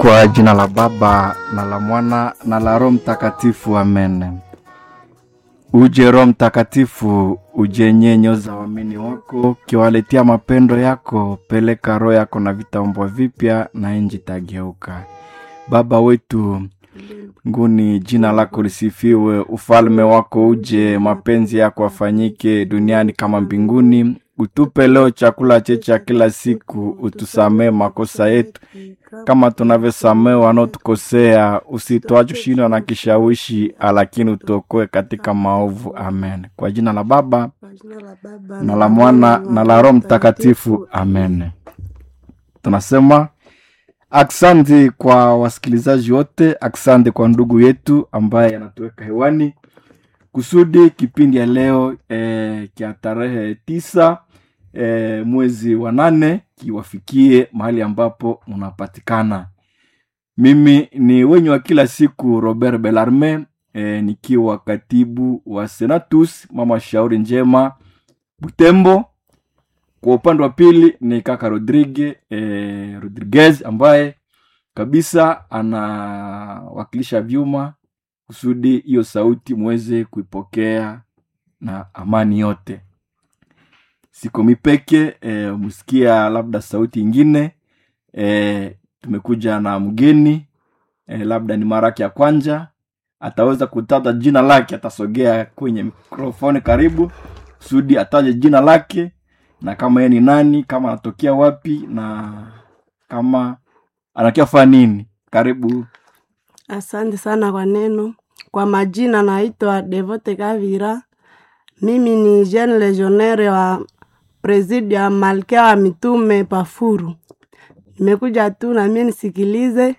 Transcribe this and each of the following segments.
Kwa jina la Baba na la Mwana na la Roho Mtakatifu, amen. Uje Roho Mtakatifu, uje nyenyoza waamini wako, kiwaletea mapendo yako. Peleka roho yako na vitaumbwa vipya, na nchi tageuka. Baba wetu nguni, jina lako lisifiwe, ufalme wako uje, mapenzi yako afanyike duniani kama mbinguni. Utupe leo chakula chetu cha kila siku, utusamee makosa yetu kama tunavyosamea wanaotukosea, usituache kushindwa na kishawishi, lakini utuokoe katika maovu. Amen. Kwa jina la Baba na la Mwana na la Roho Mtakatifu, amen. Tunasema asante kwa wasikilizaji wote, asante kwa ndugu yetu ambaye anatuweka hewani kusudi kipindi ya leo kia tarehe 9 mwezi wa 8 kiwafikie mahali ambapo mnapatikana. Mimi ni wenyu wa kila siku Robert Bellarme, nikiwa katibu wa Senatus Mama Shauri Njema Butembo. Kwa upande wa pili ni kaka Rodriguez ambaye kabisa anawakilisha vyuma kusudi hiyo sauti muweze kuipokea na amani yote. Siko mipeke, musikia labda sauti ingine. Tumekuja na mgeni, labda ni mara ya kwanza. Ataweza kutaja jina lake, atasogea kwenye mikrofoni karibu kusudi ataje jina lake na kama yeye ni nani, kama anatokea wapi na kama anakiafanya nini. Karibu. Asante sana kwa neno. Kwa majina naitwa Devote Kavira. Mimi ni jeune legionnaire wa Presidia Malkia wa Mitume Pafuru. Nimekuja tu na mimi nisikilize.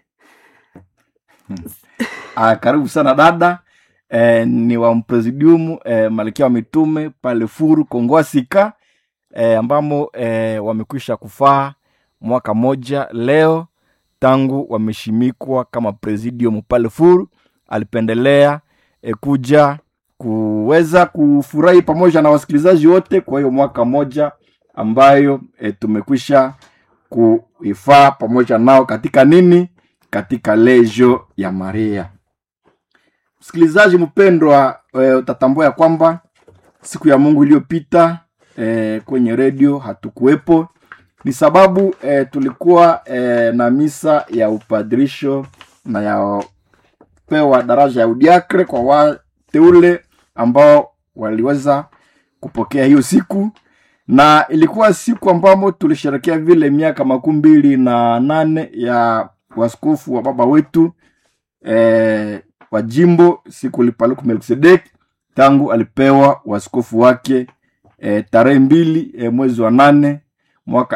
Karibu sana dada. Ni wa Presidium Malkia wa Mitume pale Furu Kongwasika, ambamo wamekwisha kufaa mwaka moja leo tangu wameshimikwa kama Presidium pale Furu. Alipendelea kuja kuweza kufurahi pamoja na wasikilizaji wote kwa hiyo mwaka moja ambayo tumekwisha kuifaa pamoja nao katika nini, katika Legio ya Maria. Msikilizaji mpendwa, utatambua kwamba siku ya Mungu iliyopita kwenye radio hatukuwepo. Ni sababu tulikuwa na misa ya upadrisho na ya pewa daraja ya udiakre kwa wateule ambao waliweza kupokea hiyo siku, na ilikuwa siku ambamo tulisherehekea vile miaka 28 ya waskofu wa baba wetu wa jimbo siku lipaluku Melkisedeki tangu alipewa waskofu wake tarehe 2 mwezi wa 8 mwaka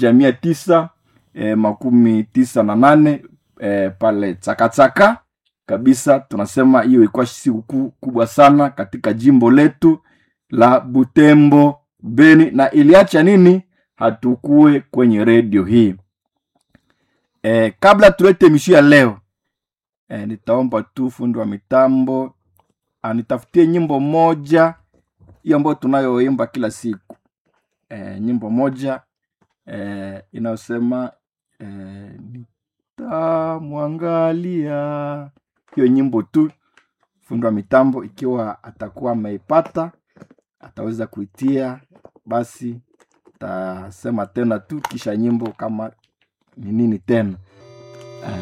1998 pale Tsakatsaka kabisa. Tunasema hiyo ilikuwa siku kubwa sana katika jimbo letu la Butembo Beni, na iliacha nini hatukue kwenye radio hii. Kabla tulete mishu ya leo, nitaomba tu fundi wa mitambo anitafutie nyimbo moja hiyo ambayo tunayoimba kila siku. Nyimbo moja inayosema nitamwangalia. Hiyo nyimbo tu fundi wa mitambo ikiwa atakuwa ameipata ataweza kuitia, basi tasema tena tu kisha nyimbo kama ni nini tena.